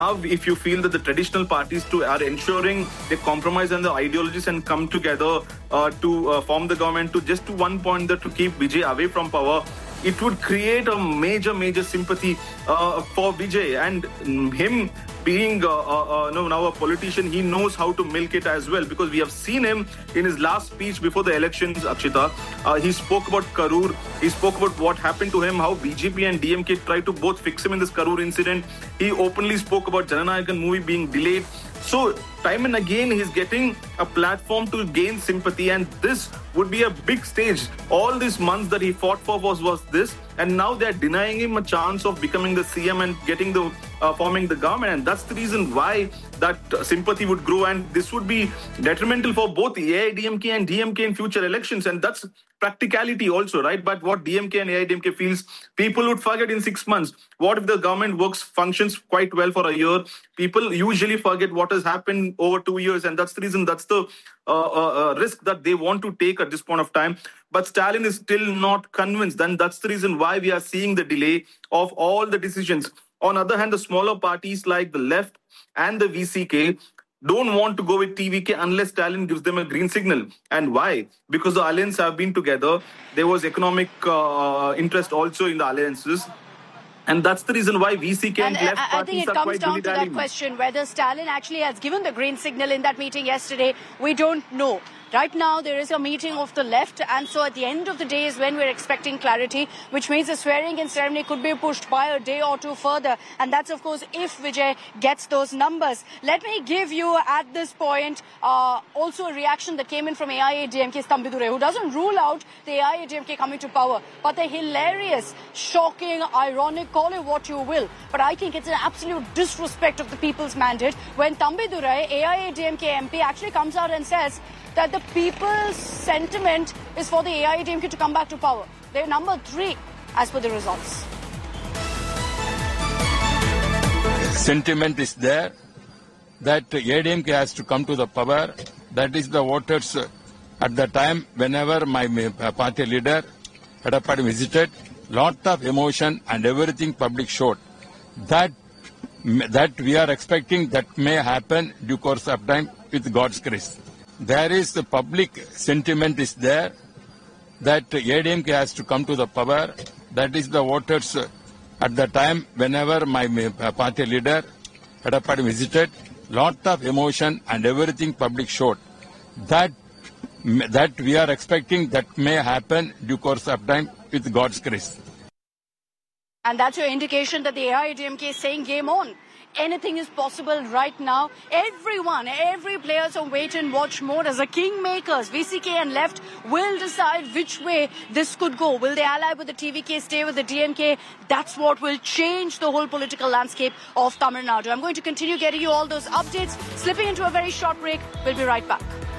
Now, if you feel that the traditional parties are ensuring they compromise on the ideologies and come together to form the government to one point that to keep Vijay away from power, it would create a major sympathy for Vijay, and him being now a politician, he knows how to milk it as well, because we have seen him in his last speech before the elections, Akshita. He spoke about Karur, he spoke about what happened to him, how BJP and DMK tried to both fix him in this Karur incident. He openly spoke about Jananayakan movie being delayed. So time and again, he's getting a platform to gain sympathy, and this would be a big stage. All these months that he fought for was this, and now they're denying him a chance of becoming the CM and getting the forming the government, and that's the reason why that sympathy would grow, and this would be detrimental for both AIDMK and DMK in future elections, and that's practicality also, right? But what DMK and AIDMK feels, people would forget in 6 months. What if the government functions quite well for a year? People usually forget what has happened over 2 years, and that's the reason, that's the risk that they want to take at this point of time. But Stalin is still not convinced, and that's the reason why we are seeing the delay of all the decisions. On the other hand, the smaller parties like the left and the VCK don't want to go with TVK unless Stalin gives them a green signal. And why? Because the alliance have been together. There was economic interest also in the alliances. And that's the reason why VCK and left parties I think it comes down to that question, whether Stalin actually has given the green signal in that meeting yesterday. We don't know. Right now, there is a meeting of the left, and so at the end of the day is when we're expecting clarity, which means the swearing-in ceremony could be pushed by a day or two further. And that's, of course, if Vijay gets those numbers. Let me give you, at this point, also a reaction that came in from AIADMK's Thambidure, who doesn't rule out the AIADMK coming to power. But the hilarious, shocking, ironic, call it what you will, but I think it's an absolute disrespect of the people's mandate when Thambidure, AIADMK MP, actually comes out and says that the people's sentiment is for the AIADMK to come back to power. They're number 3 as per the results. Sentiment is there that AIADMK has to come to the power. That is the voters at the time whenever my party leader Edappadi visited, lot of emotion and everything public showed. That we are expecting that may happen due course of time with God's grace. There is the public sentiment is there that AIADMK has to come to the power. That is the voters at the time whenever my party leader Edappadi visited, lot of emotion and everything public showed. That we are expecting that may happen due course of time with God's grace. And that's your indication that the AIADMK is saying game on. Anything is possible right now. Every player's on wait and watch mode as the kingmakers, VCK and left, will decide which way this could go. Will they ally with the TVK, stay with the DMK? That's what will change the whole political landscape of Tamil Nadu. I'm going to continue getting you all those updates. Slipping into a very short break. We'll be right back.